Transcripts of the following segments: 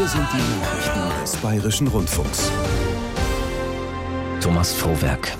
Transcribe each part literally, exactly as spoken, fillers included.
sind die Nachrichten des Bayerischen Rundfunks. Thomas Frohwerk.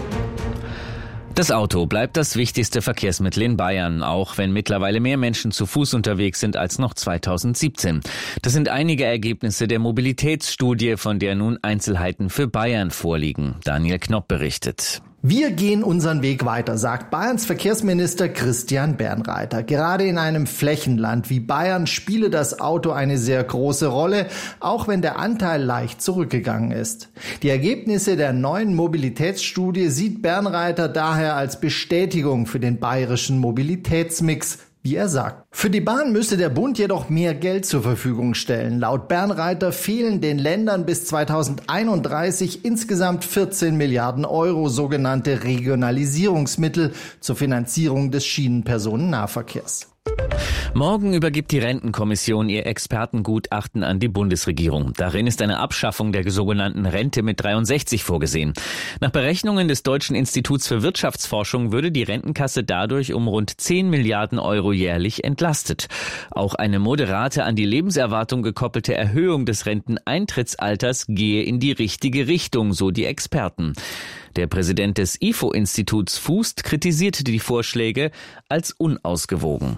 Das Auto bleibt das wichtigste Verkehrsmittel in Bayern, auch wenn mittlerweile mehr Menschen zu Fuß unterwegs sind als noch zweitausendsiebzehn. Das sind einige Ergebnisse der Mobilitätsstudie, von der nun Einzelheiten für Bayern vorliegen. Daniel Knopp berichtet. Wir gehen unseren Weg weiter, sagt Bayerns Verkehrsminister Christian Bernreiter. Gerade in einem Flächenland wie Bayern spiele das Auto eine sehr große Rolle, auch wenn der Anteil leicht zurückgegangen ist. Die Ergebnisse der neuen Mobilitätsstudie sieht Bernreiter daher als Bestätigung für den bayerischen Mobilitätsmix, wie er sagt. Für die Bahn müsse der Bund jedoch mehr Geld zur Verfügung stellen. Laut Bernreiter fehlen den Ländern bis zweitausendeinunddreißig insgesamt vierzehn Milliarden Euro sogenannte Regionalisierungsmittel zur Finanzierung des Schienenpersonennahverkehrs. Morgen übergibt die Rentenkommission ihr Expertengutachten an die Bundesregierung. Darin ist eine Abschaffung der sogenannten Rente mit dreiundsechzig vorgesehen. Nach Berechnungen des Deutschen Instituts für Wirtschaftsforschung würde die Rentenkasse dadurch um rund zehn Milliarden Euro jährlich entlastet. Auch eine moderate, an die Lebenserwartung gekoppelte Erhöhung des Renteneintrittsalters gehe in die richtige Richtung, so die Experten. Der Präsident des I F O-Instituts Fußt kritisierte die Vorschläge als unausgewogen.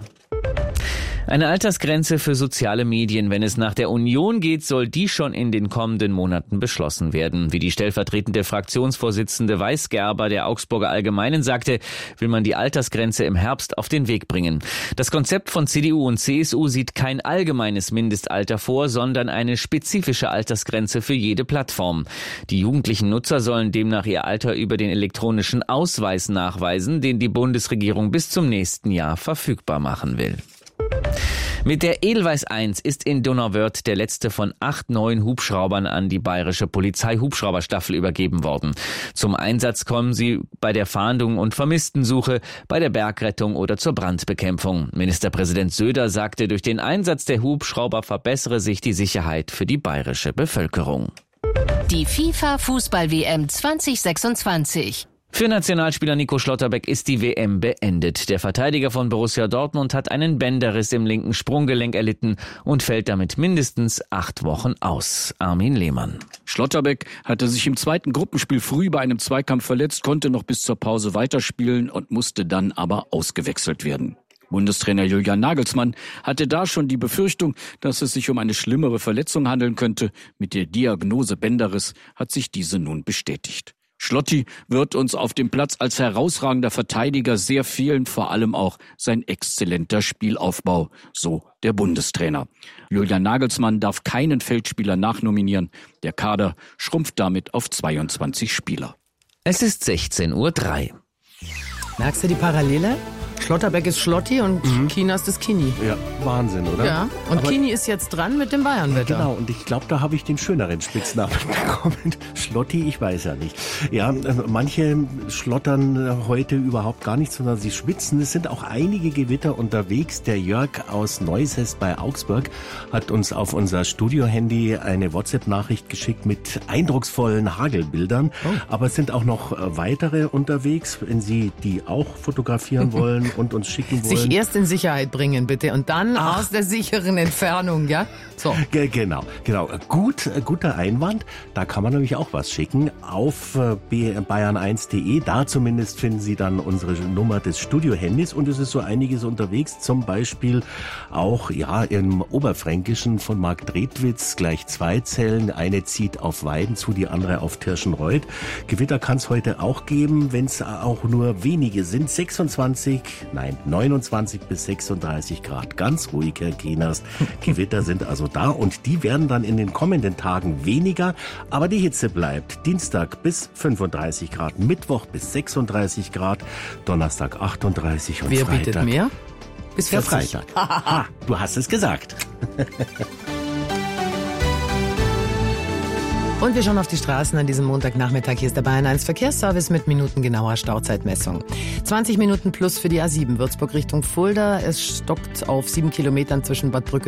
Eine Altersgrenze für soziale Medien, wenn es nach der Union geht, soll die schon in den kommenden Monaten beschlossen werden. Wie die stellvertretende Fraktionsvorsitzende Weisgerber der Augsburger Allgemeinen sagte, will man die Altersgrenze im Herbst auf den Weg bringen. Das Konzept von C D U und C S U sieht kein allgemeines Mindestalter vor, sondern eine spezifische Altersgrenze für jede Plattform. Die jugendlichen Nutzer sollen demnach ihr Alter über den elektronischen Ausweis nachweisen, den die Bundesregierung bis zum nächsten Jahr verfügbar machen will. Mit der Edelweiss eins ist in Donauwörth der letzte von acht neuen Hubschraubern an die bayerische Polizei-Hubschrauberstaffel übergeben worden. Zum Einsatz kommen sie bei der Fahndung und Vermisstensuche, bei der Bergrettung oder zur Brandbekämpfung. Ministerpräsident Söder sagte, durch den Einsatz der Hubschrauber verbessere sich die Sicherheit für die bayerische Bevölkerung. Die FIFA-Fußball-W M zwanzig sechsundzwanzig. Für Nationalspieler Nico Schlotterbeck ist die W M beendet. Der Verteidiger von Borussia Dortmund hat einen Bänderriss im linken Sprunggelenk erlitten und fällt damit mindestens acht Wochen aus. Armin Lehmann. Schlotterbeck hatte sich im zweiten Gruppenspiel früh bei einem Zweikampf verletzt, konnte noch bis zur Pause weiterspielen und musste dann aber ausgewechselt werden. Bundestrainer Julian Nagelsmann hatte da schon die Befürchtung, dass es sich um eine schlimmere Verletzung handeln könnte. Mit der Diagnose Bänderriss hat sich diese nun bestätigt. Schlotti wird uns auf dem Platz als herausragender Verteidiger sehr fehlen, vor allem auch sein exzellenter Spielaufbau, so der Bundestrainer. Julian Nagelsmann darf keinen Feldspieler nachnominieren. Der Kader schrumpft damit auf zweiundzwanzig Spieler. Es ist sechzehn Uhr drei. Merkst du die Parallele? Schlotterbeck ist Schlotti und mhm. Kinas ist Kini. Ja, Wahnsinn, oder? Ja, und Aber Kini ist jetzt dran mit dem Bayernwetter. Genau, und ich glaube, da habe ich den schöneren Spitznamen bekommen. Schlotti, ich weiß ja nicht. Ja, manche schlottern heute überhaupt gar nicht, sondern sie schwitzen. Es sind auch einige Gewitter unterwegs. Der Jörg aus Neuses bei Augsburg hat uns auf unser Studio-Handy eine WhatsApp-Nachricht geschickt mit eindrucksvollen Hagelbildern. Oh. Aber es sind auch noch weitere unterwegs, wenn Sie die auch fotografieren wollen und uns schicken wollen. Sich erst in Sicherheit bringen, bitte, und dann Ach. aus der sicheren Entfernung, ja? So. G- genau, genau. Gut, guter Einwand. Da kann man nämlich auch was schicken auf bayern eins punkt de. Da zumindest finden Sie dann unsere Nummer des Studio-Handys und es ist so einiges unterwegs. Zum Beispiel auch, ja, im Oberfränkischen von Marc Dredwitz gleich zwei Zellen. Eine zieht auf Weiden zu, die andere auf Tirschenreuth. Gewitter kann es heute auch geben, wenn es auch nur wenige sind. sechsundzwanzig, nein, neunundzwanzig bis sechsunddreißig Grad. Ganz ruhig, Herr Kienast. Gewitter sind also da und die werden dann in den kommenden Tagen weniger, aber die Hitze bleibt. Dienstag bis fünfunddreißig Grad, Mittwoch bis sechsunddreißig Grad, Donnerstag achtunddreißig und Wer Freitag. bietet mehr? Bis vierzig. Der Freitag. Ha, du hast es gesagt. Und wir schauen auf die Straßen an diesem Montagnachmittag. Hier ist der Bayern eins Verkehrsservice mit minutengenauer Stauzeitmessung. zwanzig Minuten plus für die A sieben Würzburg Richtung Fulda. Es stockt auf sieben Kilometern zwischen Bad Brücke